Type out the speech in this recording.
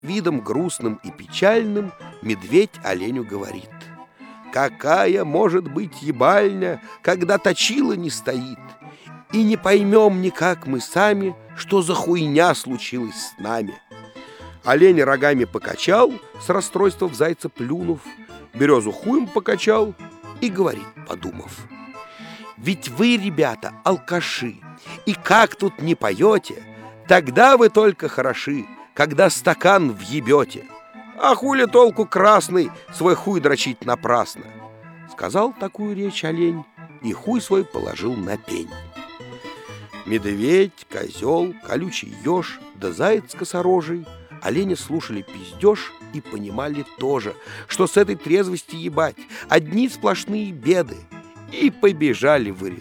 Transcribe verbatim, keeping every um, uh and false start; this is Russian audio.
видом грустным и печальным медведь оленю говорит: «Какая может быть ебальня, когда точила не стоит? И не поймем никак мы сами, что за хуйня случилась с нами». Олень рогами покачал, с расстройства в зайца плюнув, березу хуем покачал и говорит, подумав: «Ведь вы, ребята, алкаши, и как тут не поете, тогда вы только хороши, когда стакан въебете. А хули толку красный свой хуй дрочить напрасно?» Сказал такую речь олень и хуй свой положил на пень. Медведь, козел, колючий еж да заяц косорожий оленя слушали пиздеж и понимали тоже, что с этой трезвости ебать одни сплошные беды, и побежали вырезать.